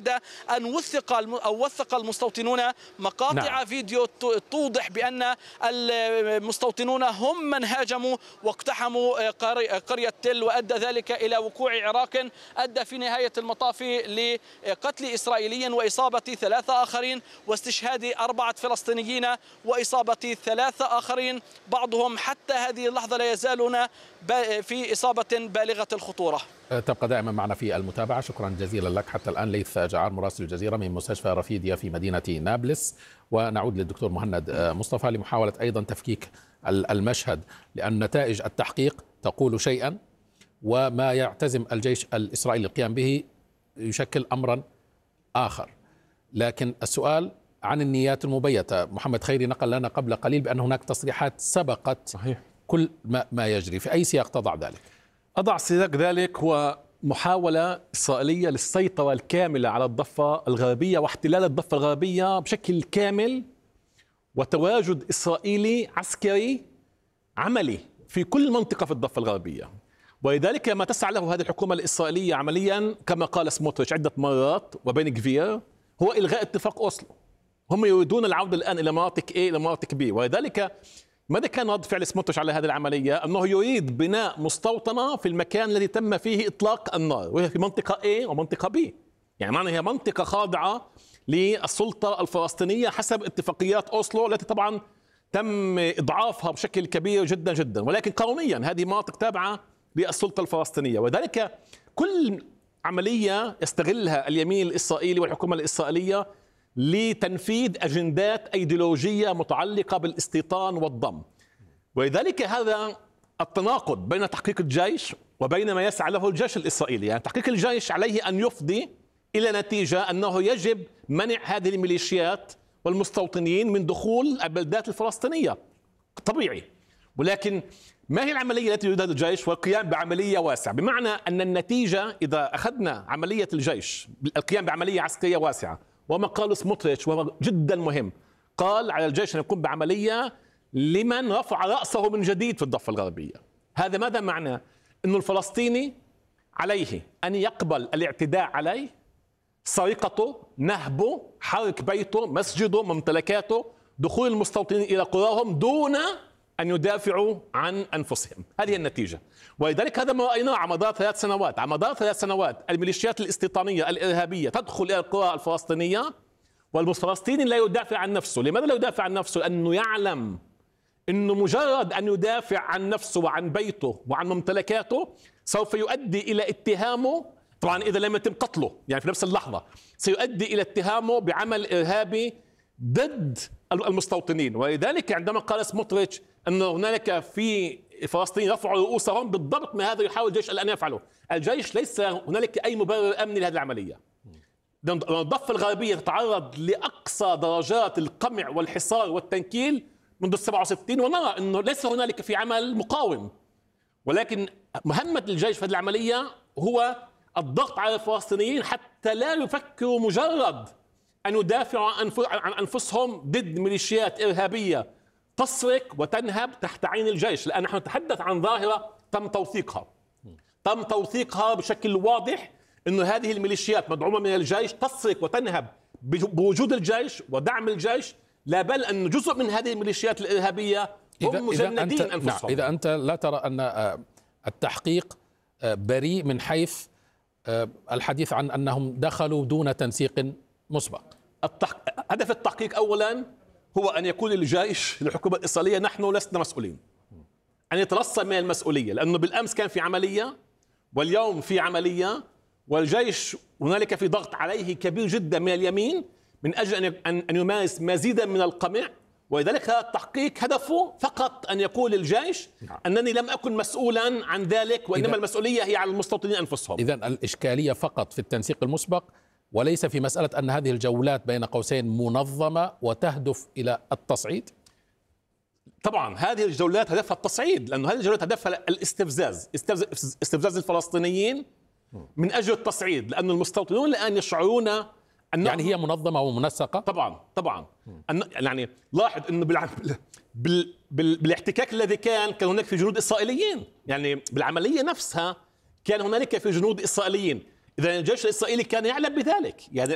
بعد أن وثق المستوطنون مقاطع فيديو توضح بأن المستوطنون هم من هاجموا واقتحموا قرية تل، وأدى ذلك إلى وقوع عراك أدى في نهاية المطاف لقتل إسرائيلي وإصابة 3 آخرين واستشهاد 4 فلسطينيين وإصابة 3 آخرين، بعضهم حتى هذه اللحظة لا يزالون في إصابة بالغة الخطورة. تبقى دائما معنا في المتابعة. شكرا جزيلا لك حتى الآن. ليث جعار مراسل الجزيرة من مستشفى رفيديا في مدينة نابلس. ونعود للدكتور مهند مصطفى لمحاولة أيضا تفكيك المشهد، لأن نتائج التحقيق تقول شيئا وما يعتزم الجيش الإسرائيلي القيام به يشكل أمرا آخر. لكن السؤال عن النيات المبيتة. محمد خيري نقل لنا قبل قليل بأن هناك تصريحات سبقت صحيح كل ما يجري. في أي سياق تضع ذلك؟ أضع سياق ذلك هو محاولة إسرائيلية للسيطرة الكاملة على الضفة الغربية واحتلال الضفة الغربية بشكل كامل، وتواجد إسرائيلي عسكري عملي في كل منطقة في الضفة الغربية. ولذلك ما تسعى له هذه الحكومة الإسرائيلية عمليا كما قال سموتريتش عدة مرات وبن غفير هو إلغاء اتفاق أوسلو. هم يريدون العودة الآن إلى مناطق A إلى مناطق B. ولذلك ماذا كان رد فعل سموتريتش على هذه العملية؟ أنه يريد بناء مستوطنة في المكان الذي تم فيه إطلاق النار، وهي في منطقة A ومنطقة B. يعني معنى هي منطقة خاضعة للسلطة الفلسطينية حسب اتفاقيات أوسلو التي طبعا تم إضعافها بشكل كبير جدا جدا، ولكن قانونيا هذه مناطق تابعة للسلطة الفلسطينية. وذلك كل عملية يستغلها اليمين الإسرائيلي والحكومة الإسرائيلية لتنفيذ أجندات أيديولوجية متعلقة بالاستيطان والضم. ولذلك هذا التناقض بين تحقيق الجيش وبين ما يسعى له الجيش الإسرائيلي. يعني تحقيق الجيش عليه أن يفضي إلى نتيجة أنه يجب منع هذه الميليشيات والمستوطنين من دخول البلدات الفلسطينية طبيعي. ولكن ما هي العملية التي يريدها الجيش؟ والقيام بعملية واسعة، بمعنى أن النتيجة إذا أخذنا عملية الجيش القيام بعملية عسكرية واسعة، وما قاله سموتريتش وهو جدا مهم، قال على الجيش أن يقوم بعملية لمن رفع رأسه من جديد في الضفة الغربية. هذا ماذا معنى؟ أن الفلسطيني عليه أن يقبل الاعتداء عليه، سرقته، نهبه، حرق بيته، مسجده، ممتلكاته، دخول المستوطنين إلى قراهم دون أن يدافعوا عن أنفسهم. هذه النتيجة. ولذلك هذا ما رأيناه على مدار 3 سنوات. على مدار 3 سنوات الميليشيات الاستيطانية الإرهابية تدخل إلى القرى الفلسطينية والفلسطيني لا يدافع عن نفسه. لماذا لا يدافع عن نفسه؟ لأنه يعلم أنه مجرد أن يدافع عن نفسه وعن بيته وعن ممتلكاته سوف يؤدي إلى اتهامه، طبعا إذا لم يتم قتله يعني في نفس اللحظة، سيؤدي إلى اتهامه بعمل إرهابي ضد المستوطنين. ولذلك عندما قال سموتريتش أن هنالك في فلسطين رفعوا رؤوسهم، بالضبط ما هذا يحاول الجيش الآن يفعله. الجيش ليس هنالك أي مبرر أمني لهذه العملية. الضفة الغربية تتعرض لأقصى درجات القمع والحصار والتنكيل منذ 67، ونرى أنه ليس هنالك في عمل مقاوم. ولكن مهمة الجيش في هذه العملية هو الضغط على الفلسطينيين حتى لا يفكروا مجرد أن يدافعوا عن أنفسهم ضد ميليشيات إرهابية تسرق وتنهب تحت عين الجيش. لأن نحن نتحدث عن ظاهرة تم توثيقها بشكل واضح، أن هذه الميليشيات مدعومة من الجيش تسرق وتنهب بوجود الجيش ودعم الجيش، لا بل أن جزء من هذه الميليشيات الإرهابية هم مجندين أنفسهم. إذا أنت لا ترى أن التحقيق بريء من حيث الحديث عن أنهم دخلوا دون تنسيق مسبق؟ هدف التحقيق أولا هو أن يقول الجيش للحكومة الإسرائيلية نحن لسنا مسؤولين، أن يترصد من المسؤولية، لأنه بالأمس كان في عملية واليوم في عملية، والجيش هنالك في ضغط عليه كبير جدا من اليمين من أجل أن يمارس مزيدا من القمع. ولذلك هذا التحقيق هدفه فقط أن يقول الجيش أنني لم أكن مسؤولا عن ذلك، وإنما المسؤولية هي على المستوطنين أنفسهم. إذن الإشكالية فقط في التنسيق المسبق وليس في مسألة أن هذه الجولات بين قوسين منظمة وتهدف إلى التصعيد؟ طبعا هذه الجولات هدفها التصعيد، لأن هذه الجولات هدفها الاستفزاز، استفزاز الفلسطينيين من أجل التصعيد، لأن المستوطنون الآن يشعرون أن يعني هي منظمة ومنسقة. طبعا يعني لاحظ أنه بالاحتكاك الذي كان هناك في جنود إسرائيليين، يعني بالعملية نفسها كان هنالك في جنود إسرائيليين. إذا الجيش الإسرائيلي كان يعلم بذلك، يعني